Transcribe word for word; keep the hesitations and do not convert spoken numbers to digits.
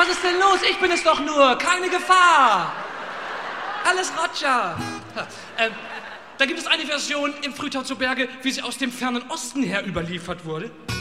was ist denn los? Ich bin es doch nur. Keine Gefahr. Alles Roger. Ähm, da gibt es eine Version im Frühtau zu Berge, wie sie aus dem fernen Osten her überliefert wurde.